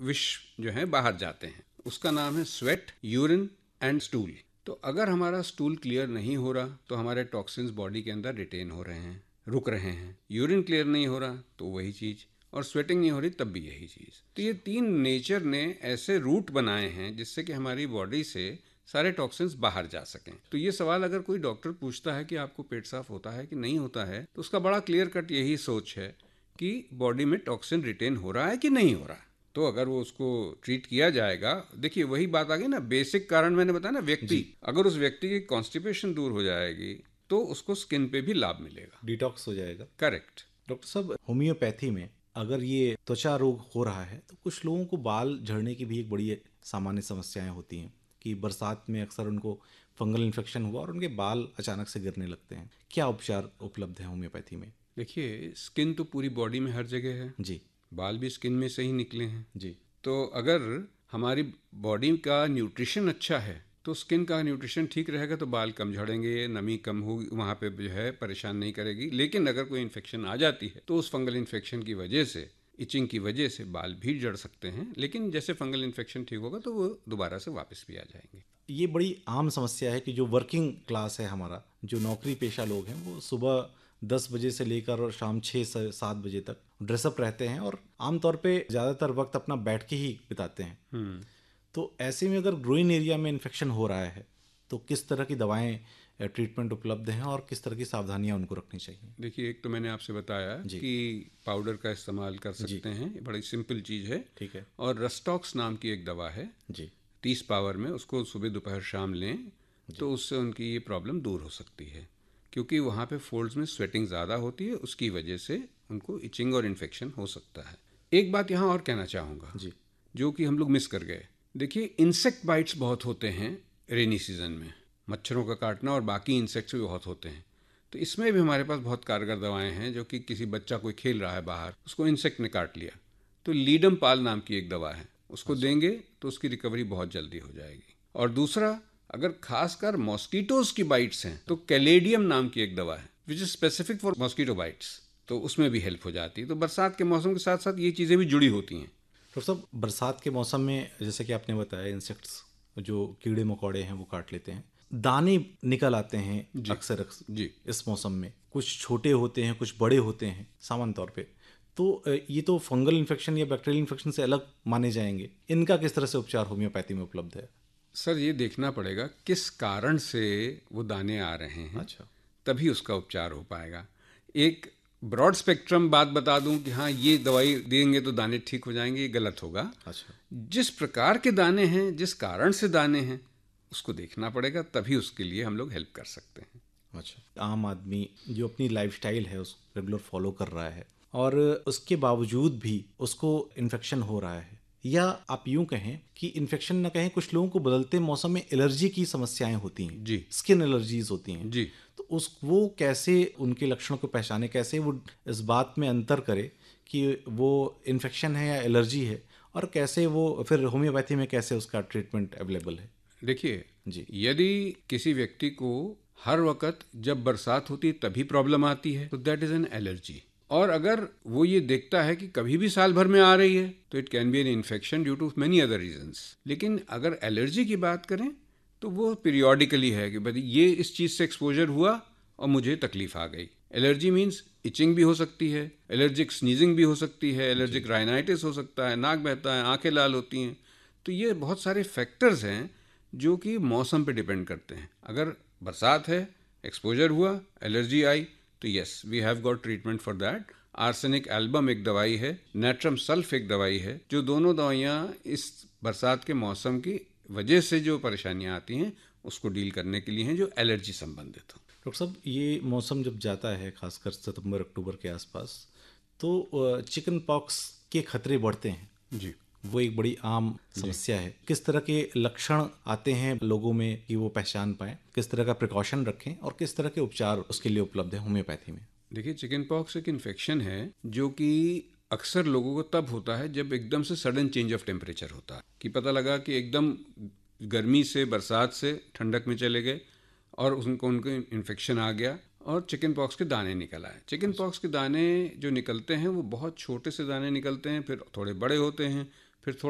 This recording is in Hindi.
विष जो है बाहर जाते हैं। उसका नाम है स्वेट, यूरिन एंड स्टूल। तो अगर हमारा स्टूल क्लियर नहीं हो रहा तो हमारे टॉक्सिन्स बॉडी के अंदर रिटेन हो रहे हैं, रुक रहे हैं। यूरिन क्लियर नहीं हो रहा तो वही चीज़, और स्वेटिंग नहीं हो रही तब भी यही चीज़। तो ये तीन नेचर ने ऐसे रूट बनाए हैं जिससे कि हमारी बॉडी से सारे टॉक्सिन्स बाहर जा सकें। तो ये सवाल अगर कोई डॉक्टर पूछता है कि आपको पेट साफ होता है कि नहीं होता है, तो उसका बड़ा क्लियर कट यही सोच है कि बॉडी में टॉक्सिन रिटेन हो रहा है कि नहीं हो रहा है। तो अगर वो उसको ट्रीट किया जाएगा, देखिए वही बात आ गई ना, बेसिक कारण मैंने बताया ना, व्यक्ति, अगर उस व्यक्ति की कॉन्स्टिपेशन दूर हो जाएगी तो उसको स्किन पे भी लाभ मिलेगा, डिटॉक्स हो जाएगा। करेक्ट। डॉक्टर साहब, होम्योपैथी में अगर ये त्वचा रोग हो रहा है तो कुछ लोगों को बाल झड़ने की भी एक बड़ी सामान्य समस्याएं होती हैं कि बरसात में अक्सर उनको फंगल इन्फेक्शन हुआ और उनके बाल अचानक से गिरने लगते हैं। क्या उपचार उपलब्ध है होम्योपैथी में? देखिए, स्किन तो पूरी बॉडी में हर जगह है जी बाल भी स्किन में से ही निकले हैं। जी। तो अगर हमारी बॉडी का न्यूट्रिशन अच्छा है तो स्किन का न्यूट्रिशन ठीक रहेगा तो बाल कम झड़ेंगे, नमी कम होगी, वहाँ पे जो है परेशान नहीं करेगी। लेकिन अगर कोई इन्फेक्शन आ जाती है तो उस फंगल इन्फेक्शन की वजह से, इचिंग की वजह से बाल भी झड़ सकते हैं। लेकिन जैसे फंगल इन्फेक्शन ठीक होगा तो वो दोबारा से वापस भी आ जाएंगे। ये बड़ी आम समस्या है कि जो वर्किंग क्लास है हमारा, जो नौकरी पेशा लोग हैं, वो सुबह 10 बजे से लेकर और शाम 6 से 7 बजे तक ड्रेसअप रहते हैं और आमतौर पे ज़्यादातर वक्त अपना बैठ के ही बिताते हैं। तो ऐसे में अगर ग्रोइन एरिया में इन्फेक्शन हो रहा है तो किस तरह की दवाएं, ट्रीटमेंट उपलब्ध हैं और किस तरह की सावधानियां उनको रखनी चाहिए? देखिए, एक तो मैंने आपसे बताया जी कि पाउडर का इस्तेमाल कर सकते हैं, ये बड़ी सिंपल चीज़ है। ठीक है। और रस्टॉक्स नाम की एक दवा है जी 30 पावर में, उसको सुबह दोपहर शाम लें तो उससे उनकी ये प्रॉब्लम दूर हो सकती है। क्योंकि वहाँ पे फोल्ड्स में स्वेटिंग ज़्यादा होती है, उसकी वजह से उनको इचिंग और इन्फेक्शन हो सकता है। एक बात यहाँ और कहना चाहूँगा जी जो कि हम लोग मिस कर गए। देखिए, इंसेक्ट बाइट्स बहुत होते हैं रेनी सीजन में, मच्छरों का काटना और बाकी इंसेक्ट्स भी बहुत होते हैं। तो इसमें भी हमारे पास बहुत कारगर दवाएं हैं। जो कि किसी बच्चा कोई खेल रहा है बाहर, उसको इंसेक्ट ने काट लिया, तो लीडम पाल नाम की एक दवा है, उसको देंगे तो उसकी रिकवरी बहुत जल्दी हो जाएगी। और दूसरा, अगर खासकर मॉस्किटोज की बाइट्स हैं तो कैलेडियम नाम की एक दवा है which is specific for mosquito bytes, तो उसमें भी हेल्प हो जाती है। तो बरसात के मौसम के साथ साथ ये चीज़ें भी जुड़ी होती हैं। डॉक्टर साहब, बरसात के मौसम में जैसे कि आपने बताया इंसेक्ट्स, जो कीड़े मकोड़े हैं वो काट लेते हैं, दाने निकल आते हैं अक्सर जी, इस मौसम में। कुछ छोटे होते हैं, कुछ बड़े होते हैं सामान्य तौर पे। तो ये तो फंगल इन्फेक्शन या बैक्टीरियल इन्फेक्शन से अलग माने जाएंगे। इनका किस तरह से उपचार होम्योपैथी में उपलब्ध है? सर ये देखना पड़ेगा किस कारण से वो दाने आ रहे हैं, अच्छा। तभी उसका उपचार हो पाएगा। एक ब्रॉड स्पेक्ट्रम बात बता दूं कि हाँ ये दवाई देंगे तो दाने ठीक हो जाएंगे, ये गलत होगा। अच्छा। जिस प्रकार के दाने हैं, जिस कारण से दाने हैं, उसको देखना पड़ेगा, तभी उसके लिए हम लोग हेल्प कर सकते हैं। अच्छा। आम आदमी जो अपनी लाइफस्टाइल है उस रेगुलर फॉलो कर रहा है और उसके बावजूद भी उसको इन्फेक्शन हो रहा है, या आप यूं कहें कि इन्फेक्शन ना कहें, कुछ लोगों को बदलते मौसम में एलर्जी की समस्याएं होती हैं, जी स्किन एलर्जीज होती हैं, जी। तो उस वो कैसे उनके लक्षणों को पहचाने, कैसे वो इस बात में अंतर करे कि वो इन्फेक्शन है या एलर्जी है, और कैसे वो फिर होम्योपैथी में कैसे उसका ट्रीटमेंट अवेलेबल है? देखिए जी यदि किसी व्यक्ति को हर वक्त जब बरसात होती है तभी प्रॉब्लम आती है तो दैट इज एन एलर्जी। और अगर वो ये देखता है कि कभी भी साल भर में आ रही है तो it can be an infection due to many other reasons. लेकिन अगर एलर्जी की बात करें तो वो पीरियोडिकली है कि भाई ये इस चीज़ से एक्सपोजर हुआ और मुझे तकलीफ आ गई। एलर्जी मीन्स इचिंग भी हो सकती है, एलर्जिक स्नीजिंग भी हो सकती है, एलर्जिक राइनाइटिस हो सकता है, नाक बहता है, आंखें लाल होती हैं। तो ये बहुत सारे फैक्टर्स हैं जो कि मौसम पे डिपेंड करते हैं। अगर बरसात है, एक्सपोजर हुआ, एलर्जी आई, तो yes we have got treatment for that. Arsenic album एक दवाई है, नेट्रम सल्फ एक दवाई है, जो दोनों दवाइयाँ इस बरसात के मौसम की वजह से जो परेशानियाँ आती हैं उसको डील करने के लिए हैं, जो एलर्जी संबंधित हो। डॉक्टर साहब, ये मौसम जब जाता है खासकर सितंबर अक्टूबर के आसपास, तो चिकन पॉक्स के खतरे बढ़ते हैं। जी वो एक बड़ी आम समस्या है। किस तरह के लक्षण आते हैं लोगों में कि वो पहचान पाएं, किस तरह का प्रिकॉशन रखें और किस तरह के उपचार उसके लिए उपलब्ध है होम्योपैथी में? देखिए, चिकन पॉक्स एक इन्फेक्शन है जो कि अक्सर लोगों को तब होता है जब एकदम से सडन चेंज ऑफ टेम्परेचर होता है, कि पता लगा कि एकदम गर्मी से बरसात से ठंडक में चले गए और उनको इन्फेक्शन आ गया और चिकन पॉक्स के दाने निकल आए। चिकन पॉक्स के दाने जो निकलते हैं वो बहुत छोटे से दाने निकलते हैं, फिर थोड़े बड़े होते हैं, फिर थोड़ा